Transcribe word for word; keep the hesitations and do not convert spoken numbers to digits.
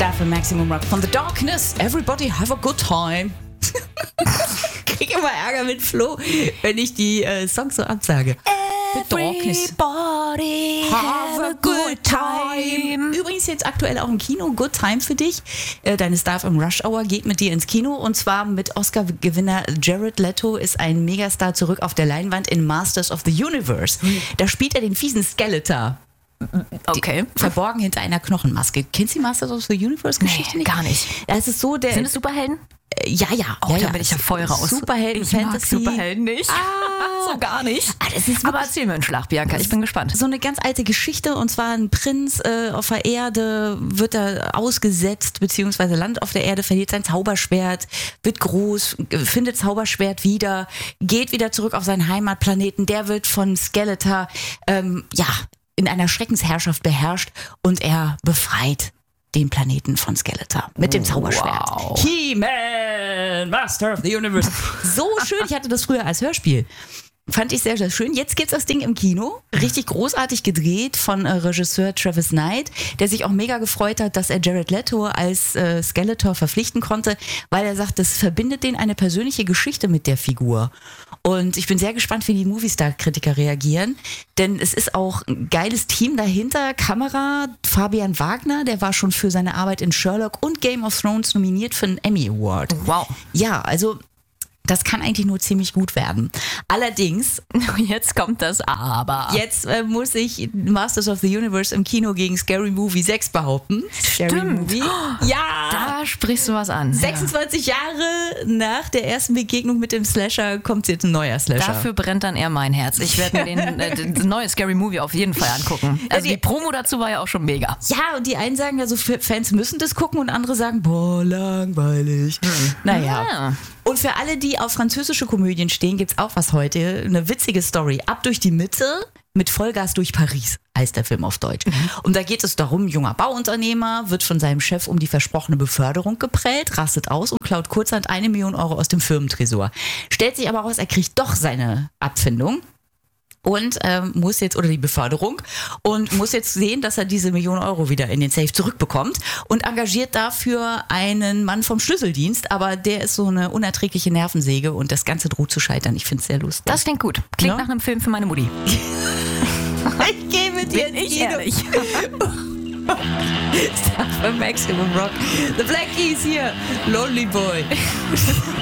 Star für Maximum Rock von The Darkness. Everybody have a good time. Ich krieg immer Ärger mit Flo, wenn ich die äh, Songs so absage. Everybody have a good time. Übrigens jetzt aktuell auch im Kino, Good Time für dich. Äh, deine Star im Rush Hour geht mit dir ins Kino und zwar mit Oscar-Gewinner Jared Leto ist ein Megastar zurück auf der Leinwand in Masters of the Universe. Da spielt er den fiesen Skeletor. Okay. Die, verborgen hinter einer Knochenmaske. Kennst du die Masters of the Universe Geschichte nee, nicht? Gar nicht. Das ist so der. Sind es Superhelden? Äh, ja, ja. Oh, ja, da ja. bin ich ja voll raus. Superhelden, ich Fantasy. mag Superhelden nicht. Ah, so gar nicht. Ah, das ist Aber erzähl mir einen Schlag, Bianca. Ich bin gespannt. So eine ganz alte Geschichte und zwar ein Prinz äh, auf der Erde wird er ausgesetzt, beziehungsweise landet auf der Erde, verliert sein Zauberschwert, wird groß, findet Zauberschwert wieder, geht wieder zurück auf seinen Heimatplaneten. Der wird von Skeletor, ähm, ja, in einer Schreckensherrschaft beherrscht und er befreit den Planeten von Skeletor mit dem Zauberschwert. Wow. He-Man, Master of the Universe. So schön, ich hatte das früher als Hörspiel. Fand ich sehr, sehr schön. Jetzt gibt's das Ding im Kino. Richtig großartig gedreht von äh, Regisseur Travis Knight, der sich auch mega gefreut hat, dass er Jared Leto als äh, Skeletor verpflichten konnte, weil er sagt, das verbindet den eine persönliche Geschichte mit der Figur. Und ich bin sehr gespannt, wie die Movistar-Kritiker reagieren, denn es ist auch ein geiles Team dahinter. Kamera, Fabian Wagner, der war schon für seine Arbeit in Sherlock und Game of Thrones nominiert für einen Emmy Award. Wow. Ja, also das kann eigentlich nur ziemlich gut werden. Allerdings, jetzt kommt das Aber. Jetzt äh, muss ich Masters of the Universe im Kino gegen Scary Movie sechs behaupten. Scary Stimmt. Movie. Ja! Da sprichst du was an. sechsundzwanzig Jahre nach der ersten Begegnung mit dem Slasher kommt jetzt ein neuer Slasher. Dafür brennt dann eher mein Herz. Ich werde mir den, äh, den neue Scary Movie auf jeden Fall angucken. Also die Promo dazu war ja auch schon mega. Ja, und die einen sagen ja so, Fans müssen das gucken und andere sagen, boah, langweilig. Hm. Naja. Ja. Und für alle, die auf französische Komödien stehen, gibt's auch was heute. Eine witzige Story. Ab durch die Mitte mit Vollgas durch Paris heißt der Film auf Deutsch. Mhm. Und da geht es darum, ein junger Bauunternehmer wird von seinem Chef um die versprochene Beförderung geprellt, rastet aus und klaut kurzerhand eine Million Euro aus dem Firmentresor. Stellt sich aber raus, er kriegt doch seine Abfindung. Und ähm, muss jetzt, oder die Beförderung, und muss jetzt sehen, dass er diese Million Euro wieder in den Safe zurückbekommt und engagiert dafür einen Mann vom Schlüsseldienst, aber der ist so eine unerträgliche Nervensäge und das Ganze droht zu scheitern. Ich finde es sehr lustig. Das klingt gut. Klingt No? nach einem Film für meine Mutti. Ich gehe mit dir ins Ich Kino. ehrlich. Star für Maximum Rock. The Black Keys hier. Lonely Boy.